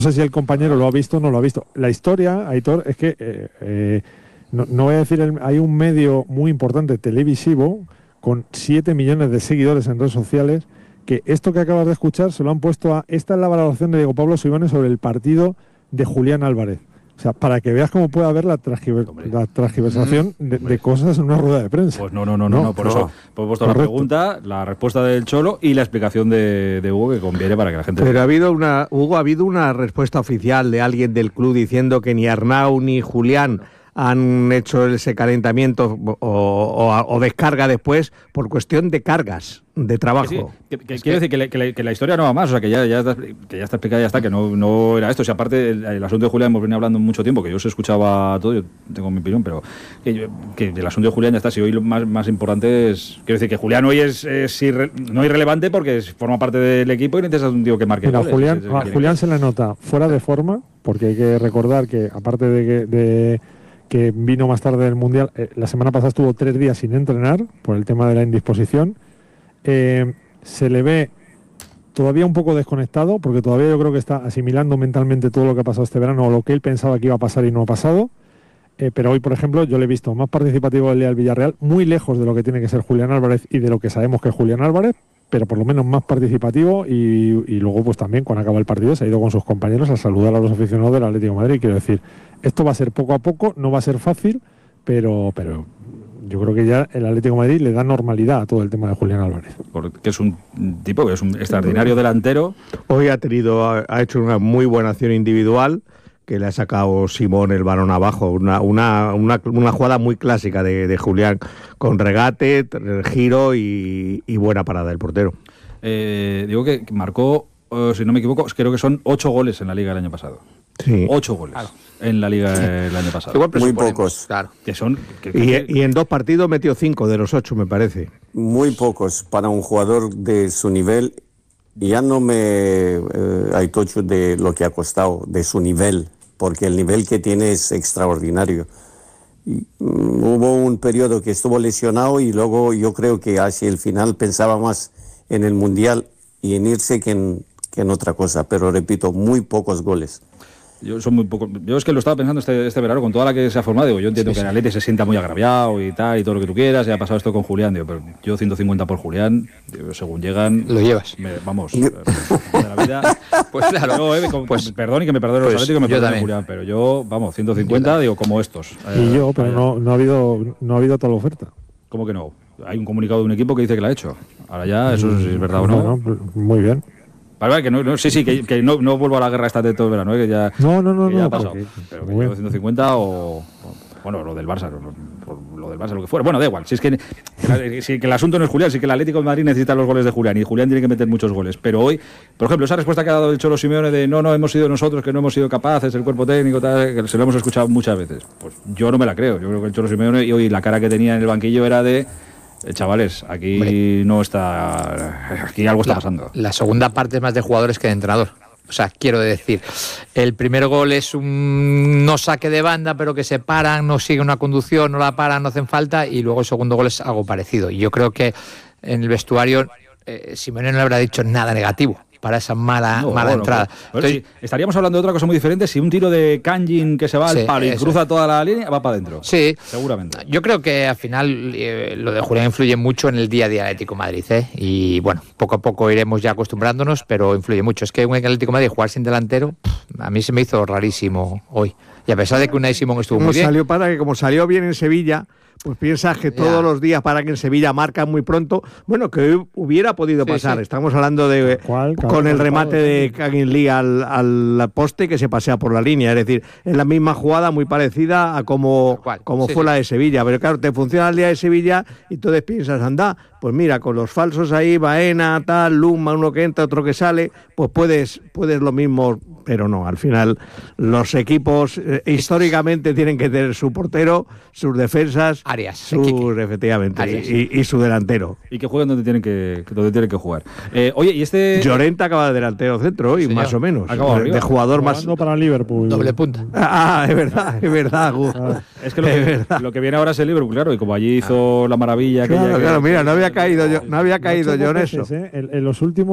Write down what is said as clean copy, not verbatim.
No sé si el compañero lo ha visto o no lo ha visto. La historia, Aitor, es que, no voy a decir, hay un medio muy importante televisivo con 7 millones de seguidores en redes sociales, que esto que acabas de escuchar se lo han puesto a... Esta es la valoración de Diego Pablo Simeone sobre el partido de Julián Álvarez. O sea, para que veas cómo puede haber la transgiversación de cosas en una rueda de prensa. Pues no, por eso he puesto la pregunta, la respuesta del Cholo y la explicación de Hugo, que conviene para que la gente... Pero ha habido una respuesta oficial de alguien del club diciendo que ni Arnau ni Julián han hecho ese calentamiento o descarga después por cuestión de cargas de trabajo. Sí, quiero decir que la historia no va más, o sea, que ya está explicada, ya está, que no era esto. O sea, aparte, el asunto de Julián hemos venido hablando mucho tiempo, que yo os escuchaba todo, yo tengo mi opinión, pero que el asunto de Julián ya está. Si hoy lo más importante es... Quiero decir que Julián hoy es no irrelevante porque forma parte del equipo y necesitas un tío que marque goles. Julián se le nota fuera de forma, porque hay que recordar que, aparte de que vino más tarde del Mundial, la semana pasada estuvo 3 días sin entrenar por el tema de la indisposición. Se le ve todavía un poco desconectado, porque todavía yo creo que está asimilando mentalmente todo lo que ha pasado este verano, o lo que él pensaba que iba a pasar y no ha pasado. Pero hoy, por ejemplo, yo le he visto más participativo del día del Villarreal, muy lejos de lo que tiene que ser Julián Álvarez y de lo que sabemos que es Julián Álvarez, pero por lo menos más participativo, y luego pues también cuando acaba el partido se ha ido con sus compañeros a saludar a los aficionados del Atlético de Madrid. Quiero decir, esto va a ser poco a poco, no va a ser fácil, pero yo creo que ya el Atlético de Madrid le da normalidad a todo el tema de Julián Álvarez. Porque es un tipo que es un extraordinario delantero. Hoy ha hecho una muy buena acción individual, que le ha sacado Simón el balón abajo, una jugada muy clásica de Julián, con regate, giro y buena parada del portero. Digo que marcó, si no me equivoco, creo que son 8 goles en la Liga el año pasado. Sí. 8 goles en la Liga el año pasado. Muy pocos. Claro. Que son, y en 2 partidos metió 5 de los 8, me parece. Muy pocos para un jugador de su nivel. Ya no hay tocho de lo que ha costado, de su nivel, porque el nivel que tiene es extraordinario. Hubo un periodo que estuvo lesionado y luego yo creo que hacia el final pensaba más en el Mundial y en irse que en otra cosa, pero repito, muy pocos goles. Yo es que lo estaba pensando este verano con toda la que se ha formado. Digo, yo entiendo que el Atleti se sienta muy agraviado y tal, y todo lo que tú quieras, y ha pasado esto con Julián, digo, pero yo 150 por Julián, digo, según llegan... Lo llevas. Vamos, de la vida... Pues claro. Yo, perdón y que me perdonen los Atléticos, que me perdonen Julián, pero yo, vamos, 150, digo, como estos. Pero no ha habido tal oferta. ¿Cómo que no? Hay un comunicado de un equipo que dice que la ha hecho. Ahora ya, eso es verdad o no. Bueno, muy bien. Vale, que no vuelvo a la guerra esta de todo el verano, que ya ha pasado. Pero que llevo 150 o bueno, lo del Barça, lo del Barça, lo que fuera. Bueno, da igual. Si es que el asunto no es Julián, si que el Atlético de Madrid necesita los goles de Julián y Julián tiene que meter muchos goles. Pero hoy, por ejemplo, esa respuesta que ha dado el Cholo Simeone de no hemos sido nosotros, que no hemos sido capaces, el cuerpo técnico, tal, que se lo hemos escuchado muchas veces. Pues yo no me la creo. Yo creo que el Cholo Simeone y hoy la cara que tenía en el banquillo era de... chavales, aquí no está... Aquí algo está pasando. La segunda parte es más de jugadores que de entrenador. O sea, quiero decir, el primer gol es un no saque de banda, pero que se paran, no sigue una conducción, no la paran, no hacen falta, y luego el segundo gol es algo parecido. Y yo creo que en el vestuario Simeone no le habrá dicho nada negativo para esa mala entrada. Entonces, estaríamos hablando de otra cosa muy diferente si un tiro de Kangin que se va al palo y cruza toda la línea, va para adentro. Sí, seguramente. Yo creo que al final lo de Julián influye mucho en el día a día del Atlético de Madrid, y bueno, poco a poco iremos ya acostumbrándonos, pero influye mucho. Es que un Atlético de Madrid jugar sin delantero, a mí se me hizo rarísimo hoy. Y a pesar de que Unai Simón estuvo muy bien. Como salió bien en Sevilla, pues piensas que todos los días para que en Sevilla marcan muy pronto, bueno, que hubiera podido pasar. Sí. Estamos hablando de con el remate de Kangin Lee al poste que se pasea por la línea, es decir, es la misma jugada muy parecida a como fue la de Sevilla, pero claro, te funciona el día de Sevilla y entonces piensas, anda, pues mira, con los falsos ahí, Baena, tal, Luma, uno que entra, otro que sale, pues puedes lo mismo, pero no, al final los equipos históricamente tienen que tener su portero, sus defensas, Arias, efectivamente, y su delantero. Y que jueguen donde tienen que jugar. Oye, y Llorente acaba de delantero centro hoy, más o menos. De jugador más... para Liverpool. Doble punta. Es verdad, Gus. Es que lo que viene ahora es el Liverpool, claro, y como allí hizo la maravilla... Claro, mira, no había caído yo en eso. En los últimos